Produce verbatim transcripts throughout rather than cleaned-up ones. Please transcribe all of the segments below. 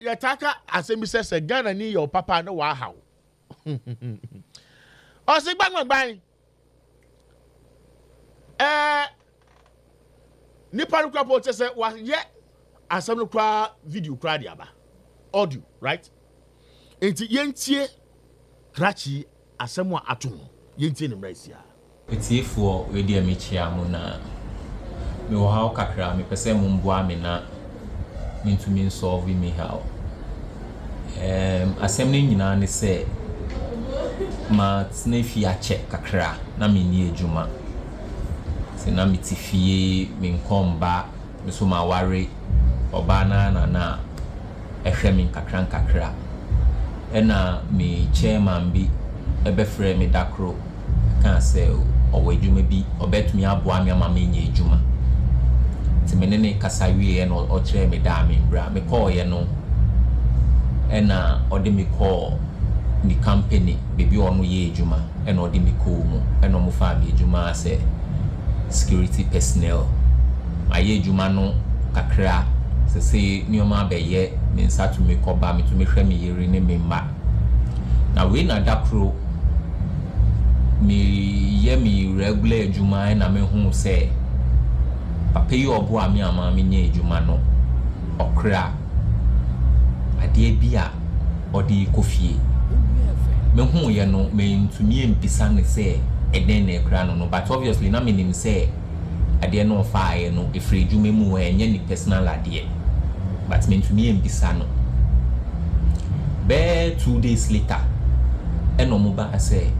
yataka asemi se Ghana ni your papa no wa haw o se gbangban gban eh ni paru kwa po se wa ye asem no kwa video kwa dia ba audio right enti yentie krachi asem a ato yentie ne mrasia etiefo we dia mechia mu na me wo haw kakra me pese mu mboa me na mentumi solve me how em asem ne nyina ne se ma tnefi a check kakra na me ni ejuma se na mitifie me nkomba me so ma ware oba na na na ehwe me kakra kakra ena me chairman bi ebefre me dakro kan se owo ejuma bi obetumi aboa me ama me nya ejuma ti me ne kasawie e no o kire me da me bra me call ye no ena ode me call ni company baby onu ye ejuma ena ode me call mu ena mo fa me ejuma se security personnel aye ejuma no kakra se se nioma be ye me nsa to me koba me to me hwe me yeri ne me ma na we na dakro me ye me regular ejuma na me hu se papa yi obo ami ama me nya ejuma no okra ade bia odi kofie me hu ye no me ntumi empisa ne se eden na ekra no no but obviously na me nim se ade no fa ye no efre ejuma mu enye ni personal ade but me ntumi empisa no be two days later eno mo ba say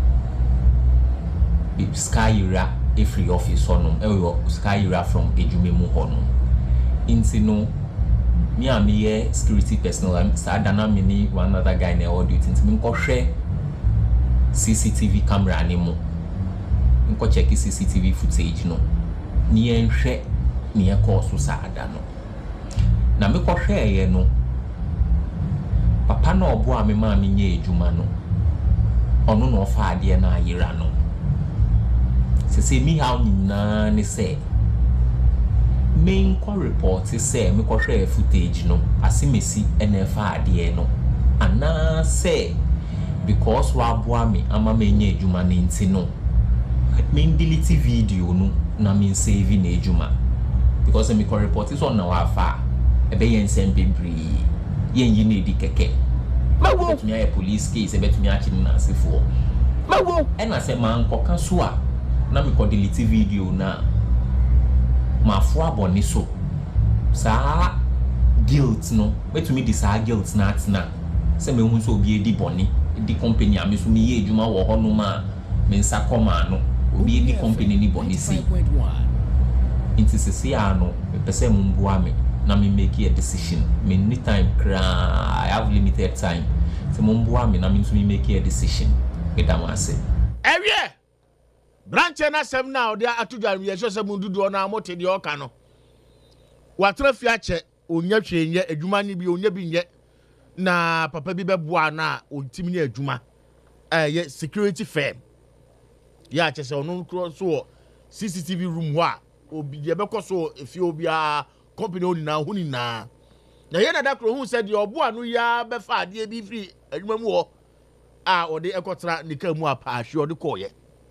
Skyra every office honum ewo Skyra from ejumemu honum inti no me am here security personnel am sadana me ni one other guy na audio tinti me nko hwe C C T V camera ni mu nko check C C T V footage no ni enhwe ni e call so sada no na me ko hwe ye no papa na obo a me ma me nya ejuma no ono no fa ade na ayira no se se mi how na ne say main call report say me ko hwe footage no asimesi ene fa ade no ana say because wa boa me ama me nya ejuma ne nti no me delete video no na me save na ejuma because me call report is on na wa fa e be yen sem bebre yen yi na edi keke mawo betumi aye police case e betumi achi na asefo mawo e na say man ko kan so a na me ko delete video na ma fo aboni so sa guilt no betumi di sa guilt na atina se me hu so obi edi boni di company a me so me ye ejuma wo ho no ma me nsa koma no obi edi company ni boni si inti se se ano me pese mu mboa me na me make a decision me any time cry I have limited time se mu mboa me na me to me make a decision with am ase ewie branch na sem na odi atudwam ye so mu dudu na amote de oka no watra fi ache onya hwenye adwuma ni bi onya bi nye na papa bi beboa na ontimi ni adwuma eh ye security firm ya ache se onu so C C T V room ho a obi ye bekoso efi obi a company oni na huni na na ye na dakro hu said your boa no ya be fa ade bi free adwuma mu ho a ode ekotra nika mu apa ahwe ode koye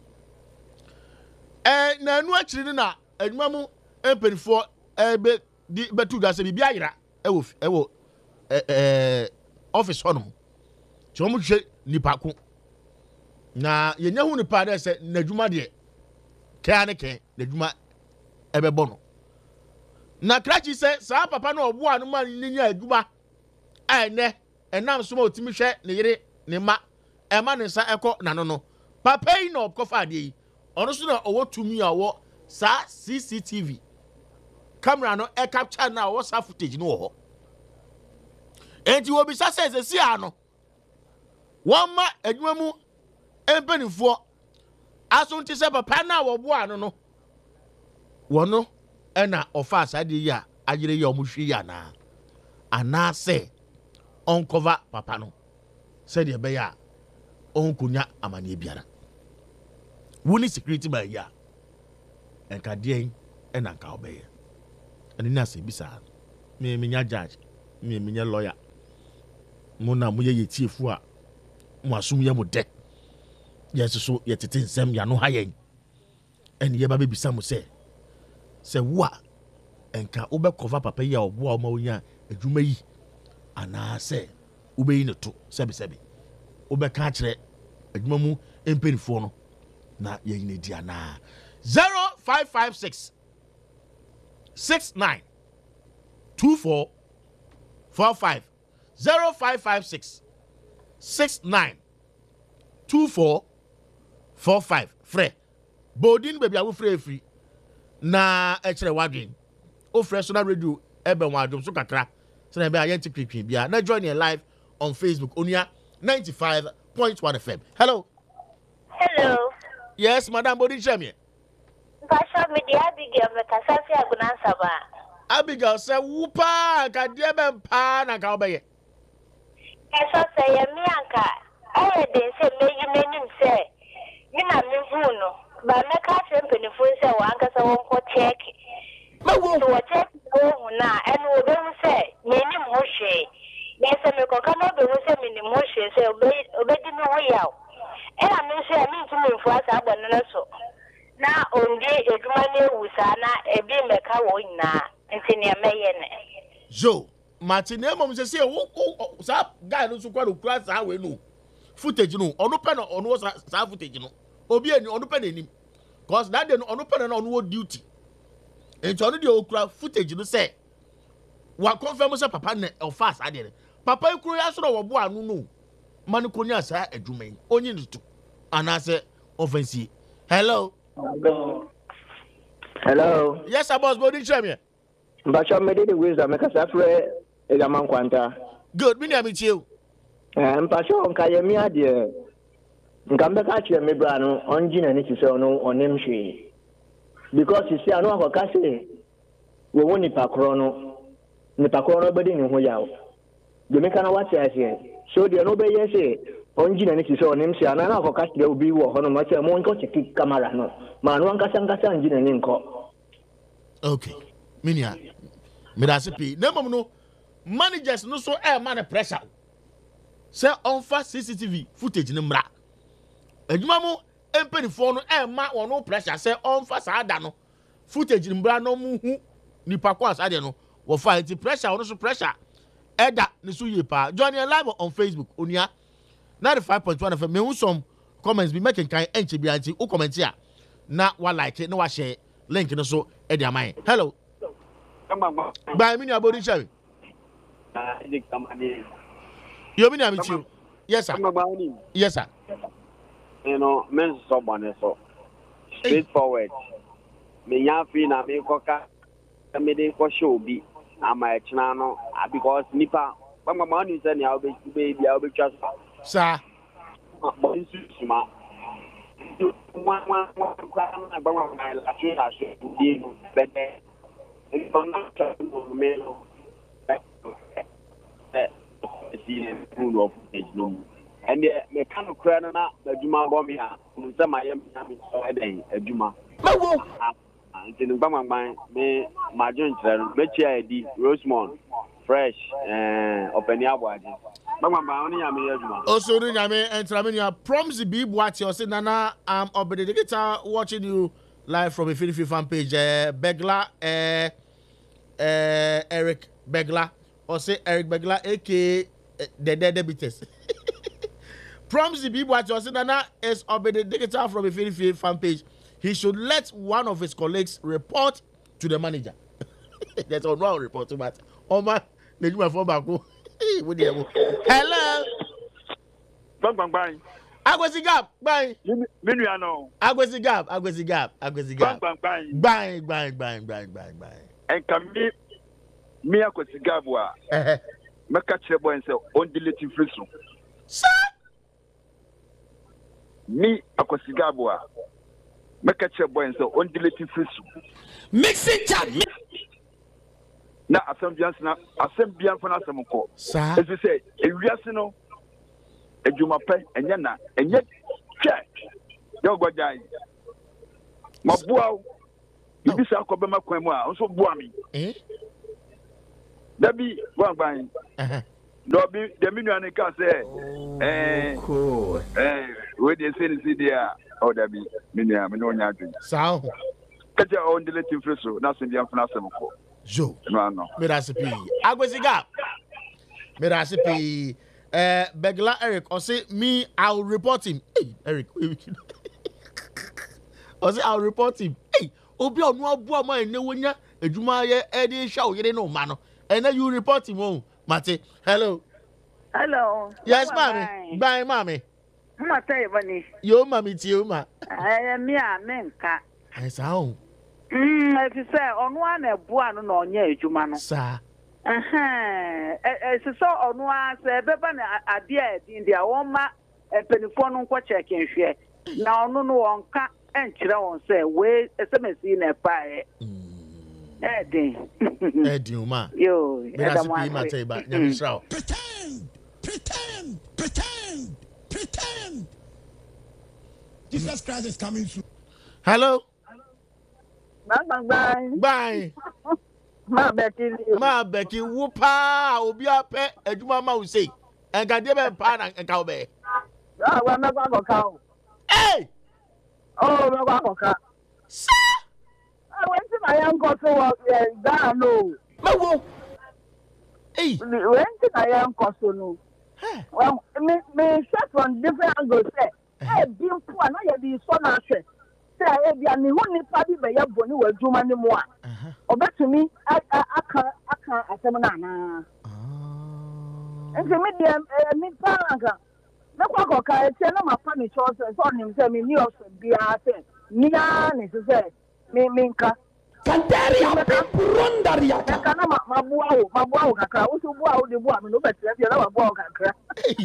eh na anu akiri na adwuma mu empenfo ebe di betu da se bibia yira ewo ewo eh office honum ti omu hwe nipa ko na ye nya hu nipa da se na adwuma de ka ne ke na adwuma ebe bono na krachi se sa papa na obo anu ma ni nya adwuma ai ne enam so ma otimi hwe ne yire ne ma e ma ne sa ekọ na no no papa yi na okofa ade yi ono so na owo tumi a wo sa C C T V camera no e capture na wo sa footage no ho enti wo bi sa se se si ano won ma adwuma mu empanifo aso nti se papa na wo bo anu no wono ena ofa asade ya agire ya omuhwe ya na ana se uncover papa no se de be ya onkunya amane biara woni security ba ya enka de ena nka obeye eni na se bisa me me nya judge me me nya lawyer Mona muye ye fu a mo asum ye mo de yes so ye tete nsem ya no ha yen en ye ba be bisa mo se se wo a enka wo be cover papa yi a obo a ma onya adwuma yi ana se wo be yi ne to sebi sebi wo be ka kire adwuma mu empenifo no na ye yi ne dia na zero five five six six nine two four four five zero five five six six nine two four four five frɛ bodin baby awo frɛ free na ɛkyerɛ wadwen o frɛ so na radio ebe wadom so kakra so na be ayenti kwikwi bia na join you live on Facebook onia ninety-five point one F M. Hello. Hello. Yes, madam bodin chemie. Pastor me di Abigail me kasafi agunansa ba. Abigail say wupa ka die be mpa na ka obeye. Eso say ye mi anka aye den say meyi nanim say mi na me hu no ba me ka chempenifo say wa anka say won ko check. Ma wo So what check wo hu na eno obe hu say menim ho hwe. Yes me ko ka no be hu say menim ho hwe say obe obe di me ho yaw. E na me say me ntumi mfu asa abon no so. Na onde edwuma ne wusa na ebi meka wo nyina nti ne meye ne jo Martin mom se se wo sa guy no so kwa no kura sa we no footage no onu pe no onu sa footage no obi ani onu pe na nim cause that day no onu pe na onu wo duty enti onu de okura footage no say wa confirm say papa na o fast ade papa ikuru ya so wo bo anu no man ko nya sa adwuma yi onyi ntu ana say offensive. Hello. Hello. Yes, I boss body champion. Mbasha mede the wisdom make us afre egaman kwanta. Good, me na meet you. Eh, mbasha onka ye mi ade. Nka mbeka kire me bra no onjina ni ti se ono onem hwe. Because you see anu akoka se wo woni pakro no. Ni pakro no bedi ni ho yawo. De me kana wati ase. So de no be yese onjina ni ti se onem se ana akoka kire obi wo ho no ma se mo nko cheki camera no. Ma no anka sanka sanjina ni nko. Okay. Minia. Me da sipi. Nemo no managers no so air man pressure. Say on fa C C T V footage ni mra. Adwuma mu empenifo no air ma wono pressure say on fa sa da no. Footage ni mra no mu hu nipa kwa sa de no. Wo fa anti pressure wono so pressure. Eda ni so ye pa. Join you live on Facebook onia ninety-five point one F M. Me hu some comments be making kind enche bi anti o comment here. Na wa like it, na wa share link no so e dia man. Hello. By me, about each other. You mean I'm with you? Yes, sir. Yes, sir. You know, men someone so straightforward. Me yafi na me koka me dey ko show bi ama echna no because nipa mama ma ni say ni a be be bi a be twa sir. But this is ma one one one na ba ma la twa la show di be and the mechanical crane na Juma Bomia, who some I am a Juma. And in Bamman, me, my joint, Mechi, Rosemont, Fresh, and Open Yawaji. Also, Name and Tramina proms the big watch your Nana. I'm up the guitar watching you live from a Philly fan page. Uh, Begla, uh, uh, Eric Begla, or say Eric Begla, aka uh, the dead debites. Proms the big watch your Nana is up the guitar from a Philly fan page. He should let one of his colleagues report to the manager. That's all wrong report to that. Oh my, let me phone back. Hello. Bang bang bang. Agwesi gap, bang. Minu ya no. Agwesi gap, agwesi gap, agwesi gap. Bang bang bang. Bang bang bang bang bang bang. En kami mi agwesi gap wa. Eh. Meka chere boy nse on delete free so. Sir. Mi agwesi gap wa. Meka chere boy nse on delete free so. Mixing chat. Na assemblians na assemblian for na asemko. Sir. As you say, ewiase no ejuma pe enye na enye che. Yo gwadai. Mabua. Ibi sa ko be makwan mu a, nso bua mi. Eh? Dabi wan ban. Eh. no be the minion ka say eh cool eh we dey say see there oh that be minion me no nya adwen sao kaja on the letting free so na se dia mfuna asem ko jo no no me da se pi agwesiga me da se pi eh Begla Eric or say me I'll report him hey Eric or say I'll report him hey obi onu abu ama ene wonya adwuma ye e dey sha oyire no ma no and then you report him oh Mate hello Hello. yes mommy bye mommy Ma tell you funny. yo mommy ti o ma Eh me a menka. ai sao Mm, if you say onu an ebua no na onye adwuma no. sa Eh eh so so onu a say beba na ade a din dia won ma penifo no nko check nhwe. Na onu no wonka enkyere won say we esemesi na pae. Eh din. eh di o ma Yo, me da se pi ma tell ba nyame sra Pretend, pretend, pretend, pretend. Jesus Christ is coming soon. hello Bye bye. bye Ma Betty. ma Becky wo pa obi ape adwuma ma wo sei enka de be pa na enka wo be Ah, wa me kwa ko ka. eh Oh, me kwa ko ka. sa I went to my uncle to work there. That no. ma wo eh Went to my uncle so no. eh Well, me me shot from different angles. Say, hey, being poor, no, you be so nice. Say, hey, be a new one. Probably be a bonny with you money more. Or bet to me, I I I can't I can't I can't na. And so me the me paranga. No kwa kwa ka e no ma pa me choice so nim say me ni also be a say. Ni ya ni say me me nka. Kandaria Rondariaka. Nka na ma mabua wo mabua wo kakra. Wo so bua wo de bua me no bet ya na mabua wo kakra.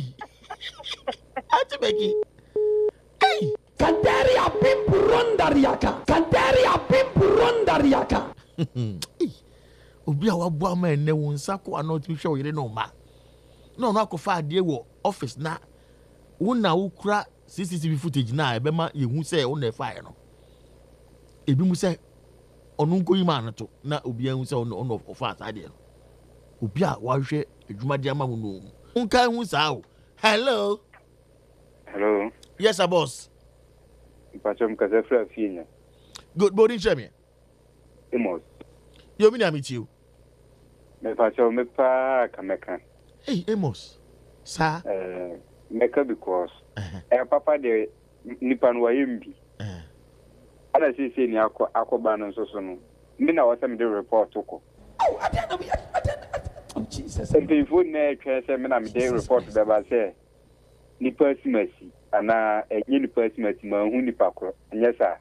ati Becky eh Kandaria Rondariaka. Kandaria Rondariaka. obi a wabu ama ene wo nsa ko ana otu hwe oyire no ma no no akofa ade wo office na wo na wo kura C C T V footage na ebe ma yehu se wo na fa no ebi mu se onu nkoyi ma no to na obi ahu se ono ofa ade no obi a wa hwe adwuma de ama wo no nka hu sa o hello Hello. yes sir boss Mpachom kaze fra finya. good morning chemi Emos. yo mi na meet you Me pachom me pa kameka. hey Amos sa Eh meka because uh-huh. eh papa de nipa no wayembi. eh Ana si si ni akọ akọba no so so no. Me na wasa me de report ko. Oh, I don't know. I don't know. Jesus. Something phone na twa se me na me de report be ba se. Nipa simasi ana enye nipa simasi ma hu nipa ko. Anya sa.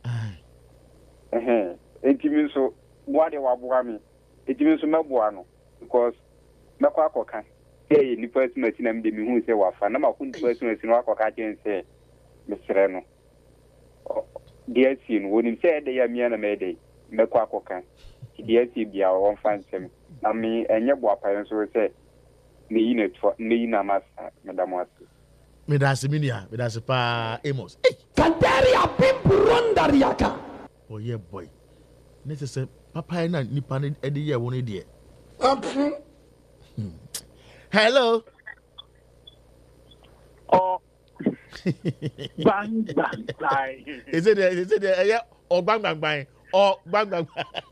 Eh. Entimi so boade waboa me. Entimi so maboa no because mekwa akoka. Eh nipa simasi na me de me hu se wafa na ma hu nipa simasi no akoka chen se mesre no. Dia si no woni se de ya mia na me de mekwa akoka. Dia si bia won fansem. Na me enye boa pa so se me yine to me yina masa madam wasi. me da se minia me da se pa Amos hey Kandaria Rondariaka. oh yeah boy nese se papa na nipa ne e de ye wo ne de hello oh bang bang bang is it there is it there yeah or bang bang bang or bang bang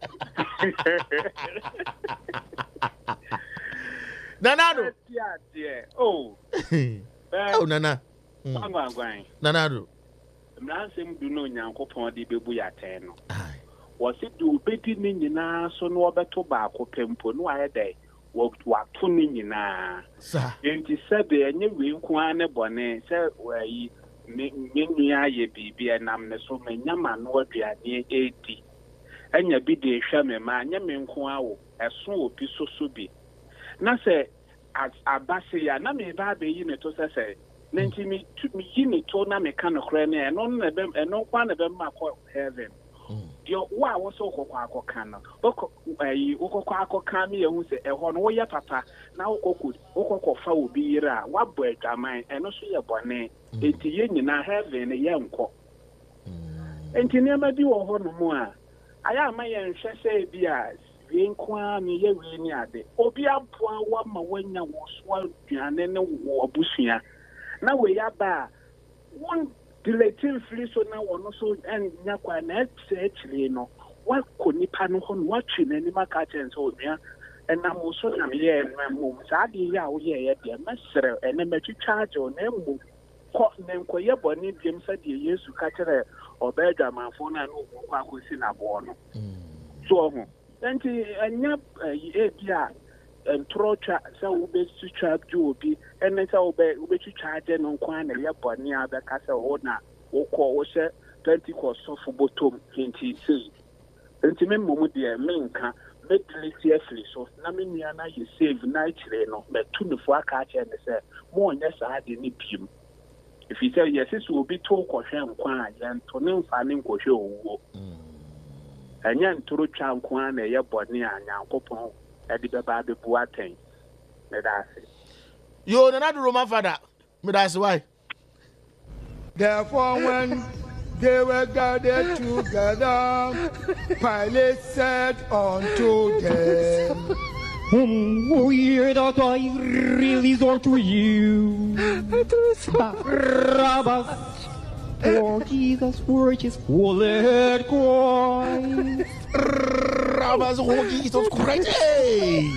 Nanado oh oh nana bang bang bang Nanado mransem du no nyankopon de bebu ya ten no ai wose du bedi ni nyina so no obeto ba ko pempo no aye dai wo wato ni nyina sa enti sebe enye we nko ane bone se wayi menua ye bibia nam ne so menyama no aduane edi enya bi de hwa me ma anya me nko awo eso obi so so bi na se abase ya na me ba be yi ne to se se nenti mi mi yi ne to na me kan kra ne eno na be eno kwa na be ma ko heaven dio wa wo so kokwa akoka no oko ayi ukokwa akoka mi ye hu se eho no wo ye papa na ukokku ukokko fa obi yira wa bo adwaman eno so ye bone enti ye nyina heaven ye nko enti ne ma bi wo ho no mu a aya ma ye nhwe se bi a Inqua me ye really ade. Obia poa one ma wenya was one piano or bushia. Now we are ba one deleting free so now one also and Nakwa net actually no. What could Nipan on watching any market and so yeah. And I'm also I'm here and my mom. Sadi ya we ya dear master and then make you charge on them. Name Koya Bonnie James said you used to catch her or beggar my phone and walk with in a born. So, then and yap yeah, and throw so be to charge you be and then so be to charge and on Quan and yap on near the castle owner or call was twenty cost of bottom twenty three. And to me, Momudia, Minka, make seriously so Naminiana you save nightly no, but two the four catch and say more or less I didn't him. If he said yes, this will be told for him, and to name finding Kosho. And yan to Chan Kwan, a Yaboni and Yankopon, at the Baby Buatain. Let us say. You're another Roman father, but that's why. Therefore, when they were gathered together, Pilate said unto them, Whom will you that I release unto you? Barabbas, for Jesus purchased holy Christ. Barabbas, for Jesus Christ. Hey!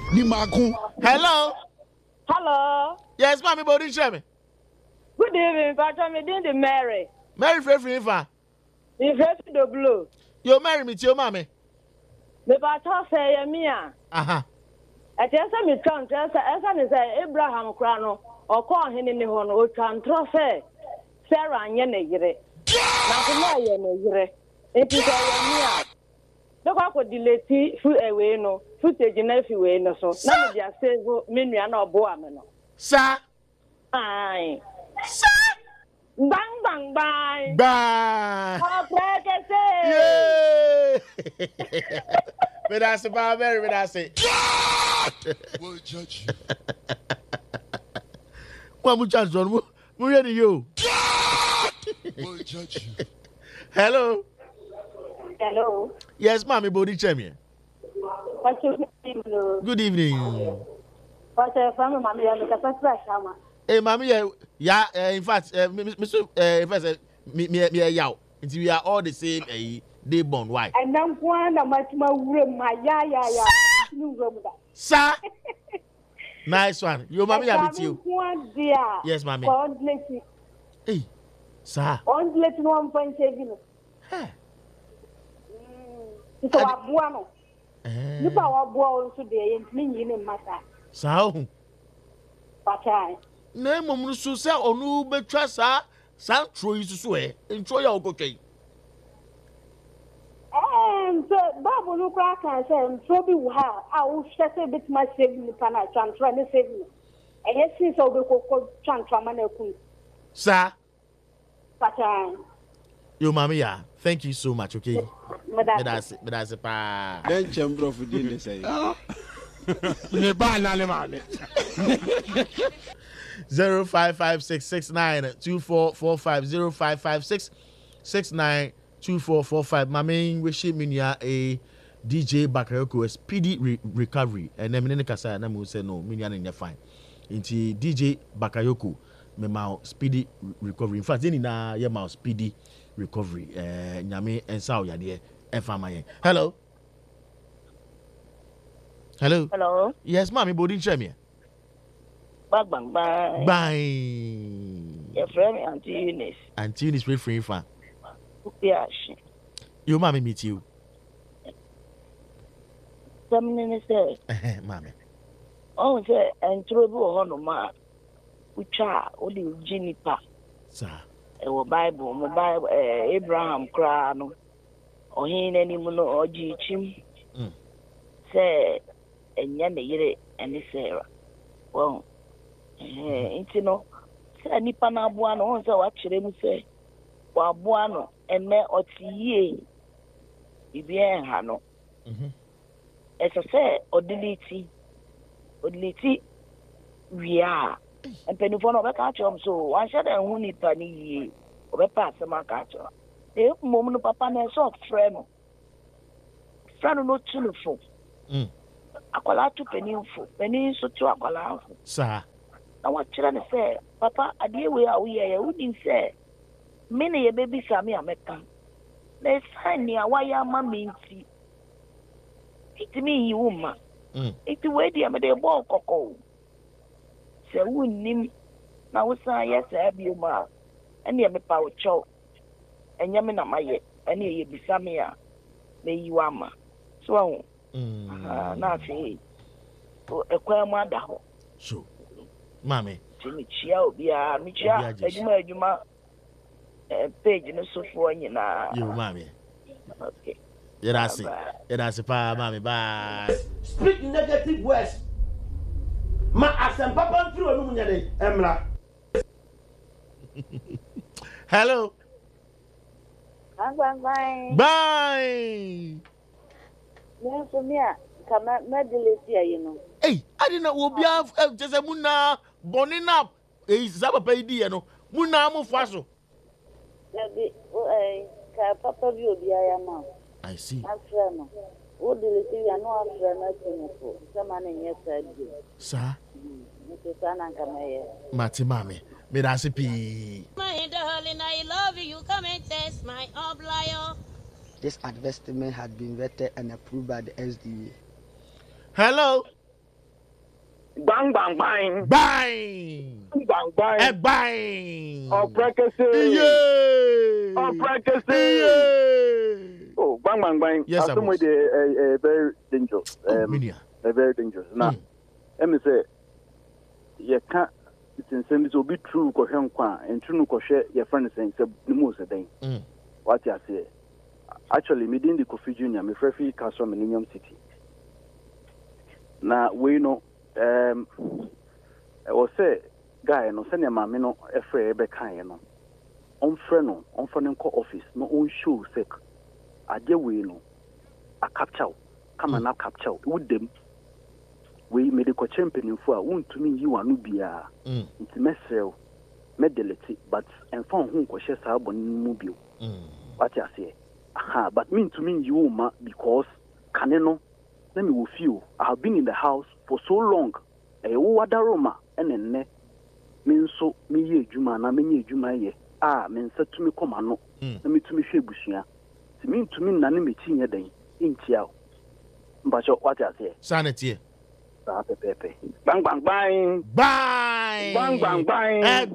Hello? Hello? Yes, mommy, body shame. Good evening, Pastor. Me doing the Mary. Mary Free Free Fa. You face the blue. You marry me to your mommy. The Pastor say, Mia. Aha. I tell some me trans, as I say, Abraham Crano, or call him in the horn, or can trust Sarah and Yenegre. Now, Yenegre. It is a Mia. Look how could delay food away, no, footage in every way, no, so. Now, just say, Minian or Boamano. Sir? Aye. Sir? Bang, bang, bang. Bang. Oh, say. Yay! But I say, Mary, but I say, we'll judge you. What would judge John? We're ready, you. We'll judge you. Hello. Hello. Yes, mommy, body champion. Good evening. Good evening. What's your family, mommy? I'm a special. Hey, mommy, yeah, uh, in fact, uh, Mister Uh, in fact, uh, me, me, me, yeah, we are all the same. Uh, they born. Why? And I'm going to my room, my ya ya ya. Sir. Nice one. Your mommy, I'm with you. Yes, mommy. Hey, sir. On let no one point seven. It's a buono. You power bowl today and mean in matter. So, but I. Name of Susa or no betra, sir. San Troy is swear. Enjoy your okay. And so, Babu, look like I said, so be well. I will shut a bit my saving the pan. I can try to save me. And yes, since I'll be called Chantraman. Sir, but I. You, mammy, yeah. Thank you so much, okay? But that's it. But that's it. Then, Chambro for dinner say. Zero five five six six nine two four four five zero five five six six nine two four four five. My main wishing me a D J Bakayoko a speedy re- recovery. And then in Kasa, and I say no, million in your fine. Into D J Bakayoko, me mau speedy re- recovery. In fact, then in a ye mau speedy recovery. Eh, nyame and sao ya dear. Hello. Hello. Hello. Yes, mommy, body chemia. Bang, bang, bang. Bang. Your friend, Auntie Eunice. Auntie Eunice, very free fan. Yeah, your mommy meet you. Something say. Mommy. Oh, say, and trouble on the mark. Which are only Juniper. Sir. A Bible, my Bible, Abraham Crano. Or he in any mono or Jichim. Say, and Yan the Yere and the Sarah. Well, eh, you know, say Nipana Buano, so actually say, Wa Buano, and me or Tie, Ibien Hano. As I say, or delete, or delete, we are. And Penifon of a catcher, so one shot and one penny, or a pass a catcher. The moment of Papa and soft friend. Friend not telephone. Mm. Akwala to penin fo. Penin so to akwala fo. Sa. Na wa kira ne say, papa, ade we a we ye, we din say, me ne ye baby sami ameka. Na sign ni awa ya ma me nti. It me yi woman. Mm. It we di am de ball kokko. Se wunnim na wo san yes e bi ma. Ene me pa wo chow. Enya me na maye. Ene ye bisa me a me yi wa ma. So ahụ na-afị ekwe m ada hụ so mami chimichia obia michia ejuma ejuma page no so for nyina yo mami okay yera si yera si pa mami bye. Speak negative words ma asem papa mfiri onu munyade emra. Hello. Bye bye. Bye. Yes, me a kama medalist here, you know. Hey, I didn't know we have just a muna boning up. Hey, Zaba Paydi, you know. Muna mo faso. Papa view be I am. I see. I'm friend. What do you see? I know I'm friend. Some man in your side. Sir. Mister Sanan Kamaya. Mati mami. Me that's a P. My darling, I love you. Come and test my oblio. This advertisement had been vetted and approved by the S D A. Hello. Bang bang bang. Bang. Bang bang. Eh, bang. Oh, practice. Yeah. Oh, practice. Yeah. Oh, bang bang bang. Yes, I think a very dangerous. Um, oh, a very dangerous. Now, mm. let me say, you can't. It's in some it will be true. Kohen kwa and true. Koshe your friend saying the most a day. What you say? Actually, me didn't the Kofi Junior, me free castle in Millennium City. Now we know, um, I was say, guy, no send your mammy no, a free Rebecca, no, on friend, on friend office, no own show sake. I dear we know, a capture, come and up capture with them. We made a champion for a wound to me, you are Nubia, it's messel, medelity, but and found whom was just our mobile. What you say? Aha, but mean to me you ma because caneno let me with you. I have been in the house for so long. A wadaroma and then mean so me ye juma na me juma ye ah men said to me come ano let me to me shebusia. To mean to me nani me chinya den in chiao. But what I say? Sanity. Bang bang bang bang bang bang bang eh,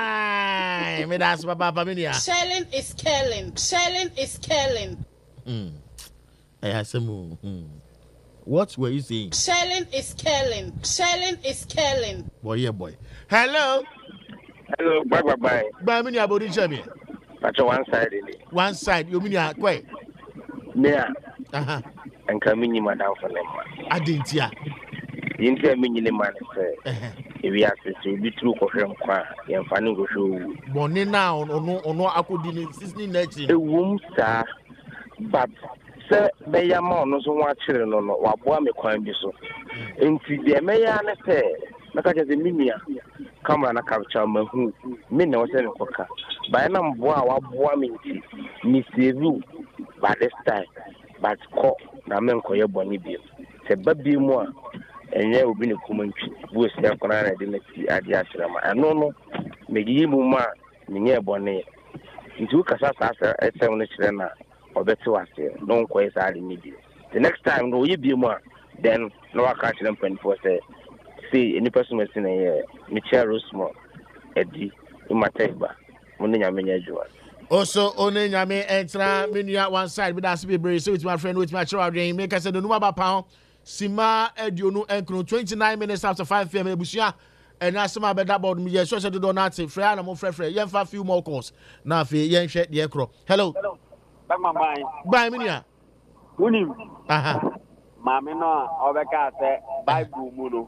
bang. Me that's papa familia. Shelling is killing. Shelling is killing. Hmm. I have some. Hmm. What were you saying? Shelling is killing. Shelling is killing. Boy, yeah, boy. Hello. Hello. Bye bye bye. Bye, me about the champion. That's one side. One side. You mean ya quite? Yeah. Uh huh. And coming in madam for them. I didn't hear. You didn't mean the man say. If we have to be true for him, you're finding go show. Born now, or no, or no, I could in sixteen nineteen. A womb, sir. But, sir, they are more no so much children or what boy may climb this. Into the mayor, say, look at the mimia. Come on, a capture my who. Me no send for car. By now, boy, what boy me, Miss you by this time. But call, na men call your bonny bill. Say, baby, more. And yeah, we've been a common was there for an identity at the Ashrama. I don't know, maybe Muma, near Bonnet. It took us after a seven children or better was there. No quite are immediate. The next time, no, you be more, then no, I catch them pen for say, see any person was in a year, Michelle Rosemore, Eddie, in my table, when I mean, you are. Also, only Yame enter menu at one side, but that's be brave. So it's my friend with my children. Make us a no about pound. Sima Ediono Enkno, twenty-nine minutes after five p m. Ebusia, and I saw better about me. Yes, so I do not say, Freya, I'm afraid, Freya, yen for few more calls. Now, for yen shed the echo. Hello. Hello. Back my mind. Bye, Minia. Unim. Aha. Mamma, Obeka say, Bible Muno.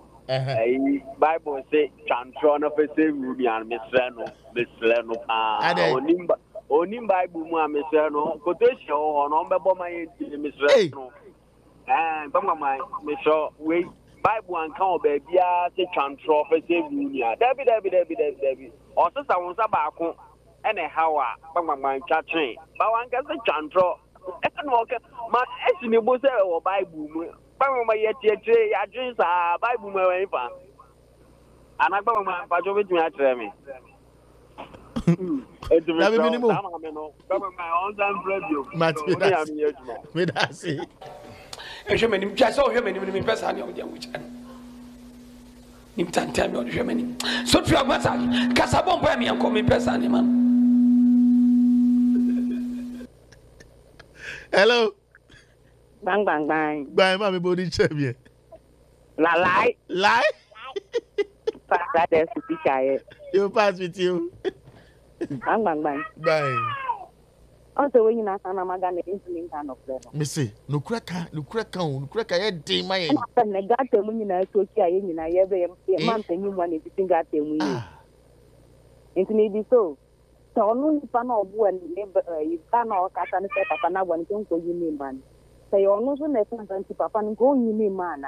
Bible say, Chantron of a same Ruby and Miss Leno, Miss Leno. Ah, Onimba. Onim Bible Mua Miss Leno, Cotation or number Bomma, Miss Leno. And Bama, Miss Wait, Bible and count baby, say Chantron of a same Ruby. Debbie, Debbie, Debbie, Debbie, Debbie. Or sister wants a baco and a how Bama chatting. But one can say Chantron. My estimate was a Bible. Bang my yet yet, I just a Bible my wife. And I bang my patch of it to me. It's a minimum. My own time review. With us. And you mean just so human in person of them which in time time of Germany. So to your massage, Casabon by me and call me person, man. Hello. Bang bang bang. Bang, mommy body champion. La lie. Lie? Pass that as to teacher. You pass with you. Bang bang bang. Bang. Also, when you not on a magana insulin kind of level. Missy, no cracker, no cracker, no cracker, I day my end. And I got them when you know, so here in I every month and you want to think got them. It may be so. So, no, fan of one, you cannot cut and say, Papa, now one don't go you mean man. Say, almost when they send Papa and go you mean man.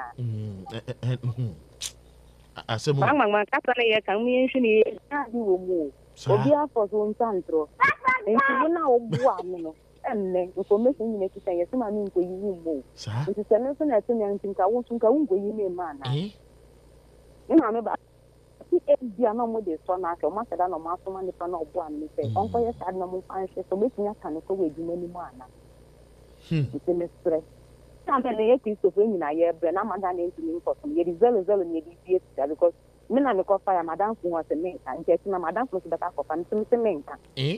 I said, Mamma, Catania can mention it, you will move. Obia for one tantro. And you now one, and then information you make to say, yes, I mean, for you move. It is a lesson at me and think I want to go where you mean man. You know, about the anomaly is so much, or master than a master man, if I know one, say, Uncle, yes, I know more answers, so making a kind of way you many man. It's a mystery. Something they used to bring in a year, but I'm not into me for some years, very, very nearly because. Me na me ko fire madam fun was a menka nti na madam fun se beta ko fa nti se menka eh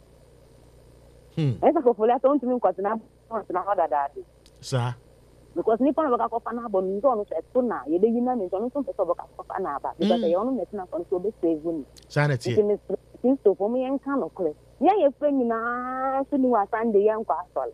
hm esa ko fola to ntimi ko na na hoda dadi sa because ni pa baka ko fa na bo ndo no se to na ye de yina ni ndo so so baka ko fa na ba because ye onu metina ko so be save ni sa na ti tin to for me en kan no kle ya ye fe ni na so ni wa sande yan kwa asol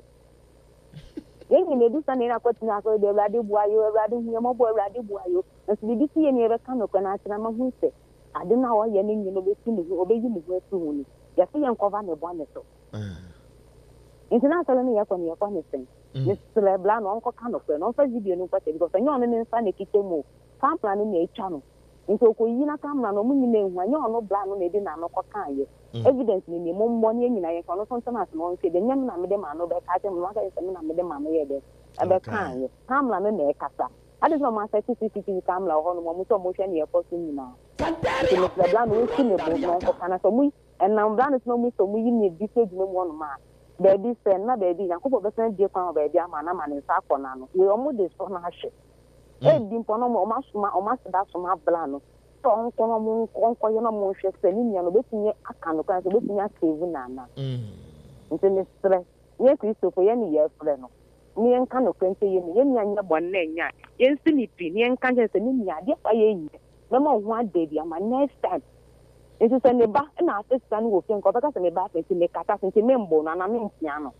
yen ni do sande na ko tina so de blade buayo blade hu mo bo blade buayo na so bi ti ye ni be kan no ko na tira ma hu se ade na wo ye ni ni no be ti ni o be yi ni ho tu hu ni ya se yen cover ne bo ne so international ni ya ko ni ya ko ni sen ni sele bla no ko kan no ko no fa video no ko te because nyo no ni fa ne kitemu fa plan ni e twa no nso ko yi na camera no mu ni ne hu nyo no bla no ne di na no ko kan ye evidence ni ni mo mo ni nyina ye ko no so ntama so no se de nyam na me de ma no be ka te mo ka se me na me de ma no ye de e be kan ye camera no na e kasa ade so ma se C C T V camera ho no mo so mo hwe ne ye ko so nyina kantari no se bla no si ne bo no ko kana so mu en na bla no so mu so mu yi ne bi se dwuma mu no ma baby se na baby yakobo be san die kwa baby ama na ma ne sa ko na no we o mo de so na hwe e di mpo no mo ma suma o ma se da so ma bla no so nko no mo nko ye no mo hwe se ni nia no betinye aka no kan so betinye save na na mm nti ne stress ye Christopher ye ni ye fre no ni en kan no kwente ye ni ye nia nya bon na nya ye sinipi ni en kan je se ni nia de pa ye yi me mo ho ade dia ma next time nti se ne ba na assist an wo fe nko beka se ne ba se ne kata se me mbo na na me ntia no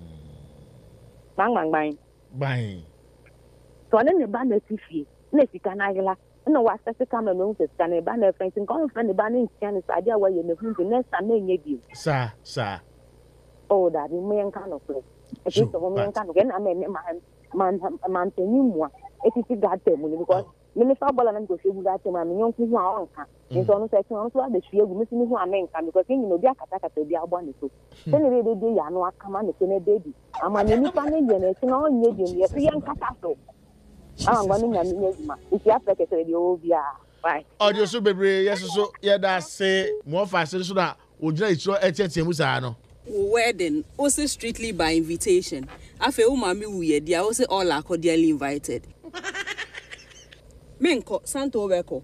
bang bang bang bang so ne ba na tifie na sika na yela no wa se camera no se scan e ba na friend nko friend ba na ntia ne sa dia wa ye ne hu next time na nye bi sa sa oh that me en kan no play e ti so me en kan no ke na me ma man man teni mu e ti ga te mu because me ne fa bola na go se gu ga te ma me nyon ku hu a onka nso no se no so ade hwie gu me si hu amenka because yin no bi akata kata bi abo ne so se ne be de ya no aka ma ne se ne baby ama ne ni pa ne ye ne ti no nye bi ne se yan kata so ah ngwa ni nya mi nyuma iti afeke se de obia bye audio so bebre yes so ye da se mo fa se so na ojina itro etetem mu sa no wedding also strictly by invitation afa o mami wuye dia o say all are cordially invited menko santo beko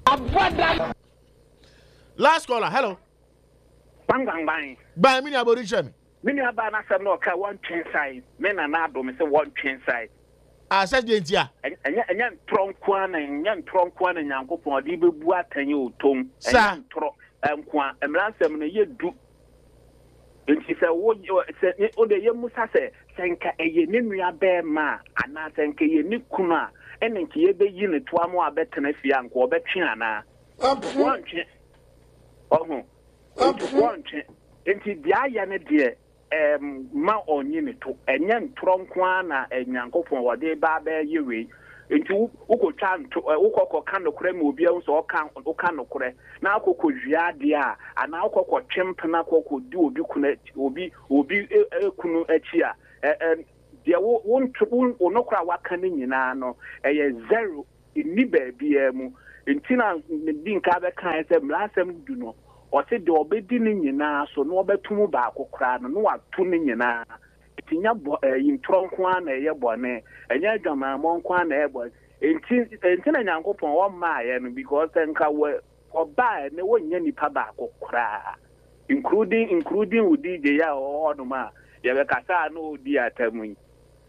last caller hello bang bang bang bang mini abori chemi mini aba na sem no ka one twin side me na na do me say one twin side assessment ya enya enya tronko na enya tronko na nyankopon odi bebu atanye otom enya tro enko emransem no ye du enti se wo se o de ye musa se senka eye ne nua be ma ana senka ye ni kunu a ene nke ye be yi ne to amo abetena fia nko obetwe ana wantwe ohu wantwe enti dia ya ne de em ma onyi ne to enye ntronko na enyankopon wode ba ba yewe enti ukotwa nto ukokọ kan nokure ma obi ahụ so ọka ụka nokure na akokọ hwia de a ana akokọ twemp na akokọ di obi kunu obi obi ekunu achi a deɛ wo wo wo no kora waka ne nyinaa no ɛyɛ zero ni baabi mu nti na di nka bɛka sɛ mlasɛm du no ɔse deɛ ɔbɛdi ne nyinaa so na ɔbɛtum baako koraa no na wato ne nyinaa tinya bɔ yintoro nko a na ɛyɛ bɔne ɛnyɛ adwamammɔ nko a na ɛyɛ bɔne nti nti na nyankopɔn wɔmmaayɛ no because nka wɔ ɔbaa ne wɔnyɛ nipa baako koraa including including wo D J ya ɔwɔ no ma yɛbɛkasa na ɔdi atamu yi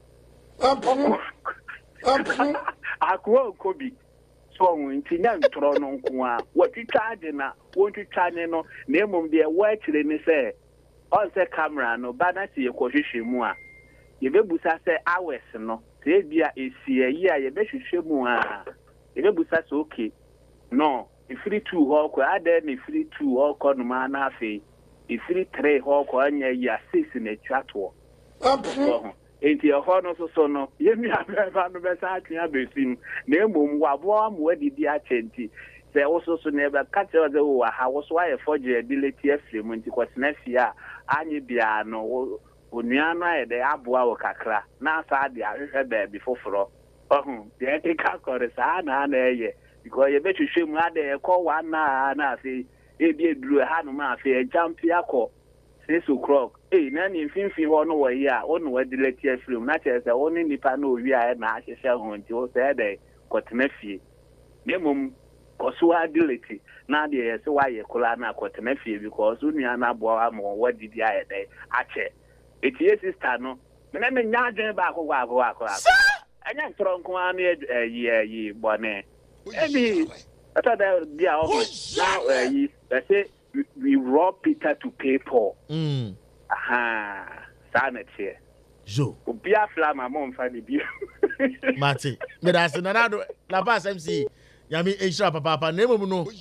akoa nkobi so nti nya ntoro no nko a wɔtwitwa ade na wɔntwitwa ne no na emom deɛ wɔakyire ne sɛ on sɛ camera no ba na sie kɔhwehwɛ mu a yɛbɛbusa sɛ hours no sɛ bia esi ayi a yɛbɛhwehwɛ mu a yɛbɛbusa sɛ okay no ifiri two hɔ kɔ ada na ifiri two hɔ kɔ no ma na afei ifiri three hɔ kɔ anya yi a six na atwa toɔ enti ɛhɔ no so so no yɛmi abɛba no bɛsa atwea bɛsim na emom waboa mo adidi akyɛ nti sɛ wo so so na ɛbɛka kyerɛ sɛ wo ha wo so ayɛ fɔgye ability afiri mu nti kɔtena fie a anye bia no onua no ayɛ dɛ aboa wo kakra na asa de ahwehwɛ baabi foforɔ ɔho deɛ ɛkeka kɔre saa na na ɛyɛ because yɛbɛhwehwɛ mu ada ɛkɔ one na na afei ebi eduru ha no ma afei ɛjampi akɔ six o'clock eh na ne mfimfini hɔ no wɔ yi a ɔno wadi leti afiri mu na kyerɛ sɛ ɔne nipa na owi a na ahyehyɛ ho nti wo sɛ ɛdɛ kɔtena fie na mmom kɔso ability na deɛ yɛsɛ wayɛ kola na kɔtena fie because onua na aboa ma wadi di ayɛ dɛ akyɛ eti yɛ sister no mena me nya adwene baako baako baako ɛnyɛ ntoro nko a ne ɛyi ɛyi bɔne ebi ɛtɔ dɛ bi a ɔho na ɛyi ɛsɛ we rob Peter to pay Paul. Mm. Aha, sanity. Jo. Ubia flama mo mfani bi. Mate. Me da se na na la pass M C. Yami Aisha papa papa nemo mu no.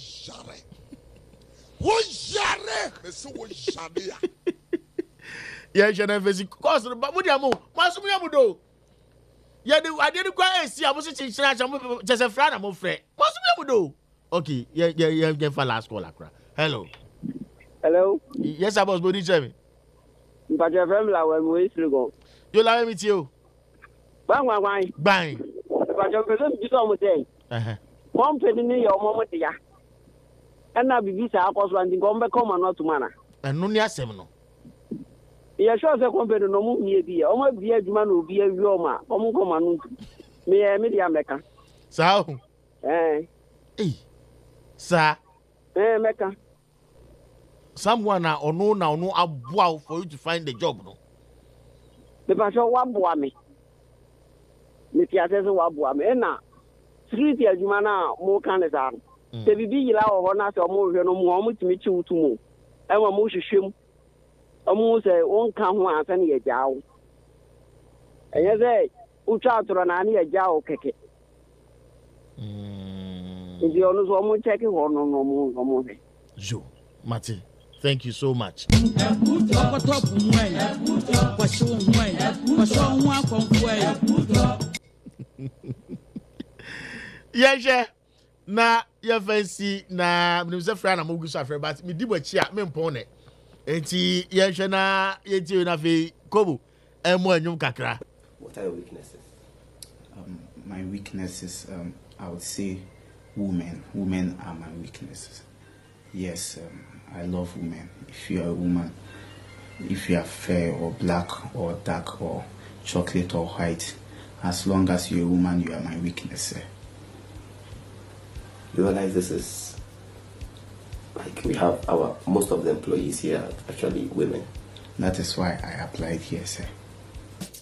Wo jare. Me so wo jare ya. Ya je na vesi cause ba mu dia mo. Ma so mu ya mu do. Ya de ade de kwa esi a mo se chinchira cha mo je se fra na mo frɛ. Ma so mu ya mu do. Okay, yeah yeah yeah yeah for last call akra. Hello. Hello. Yes, I was body chemi. Mpaje fem la we mo isiri go. You la me ti o. Bang bang bang. Bang. Mpaje pe so bi so mo dey. Eh. Company ni yo mo mo dia. Ena bibi sa akoso anti ko mbe come not to mana. Enu ni asem no. Ye sure say company no mu mie bi. O mo bi adwuma na obi awi o ma. O mo come anu. Me e me dia meka. Sa. Eh. Eh. Sa. Eh, Mecca. Someone na ono na ono aboa for you to find the job no. The pastor wa boa me. Me ti ase so wa boa me na street adwuma na mo kan le sa. Se bibi yila wo na se mo hwe no mo mo timi chi wutu mo. E wa mo hwehwem. Omo se won kan ho asa ne ye jaawo. Enye se utwa atoro na ne ye jaawo keke. Mm. Jo, Mati, thank you so much. Yeah, na ya fancy na mnimse fra na mogu so afre but me dibo chi a me mpone. Enti ye hwe na ye ti na fe kobo emo anwum kakra. What are your weaknesses? Um, my weaknesses, um, I would say women. Women are my weaknesses. Yes, um, I love women. If you are a woman, if you are fair or black or dark or chocolate or white, as long as you're a woman, you are my weakness. You realize this is like we have our most of the employees here are actually women. That is why I applied here, sir.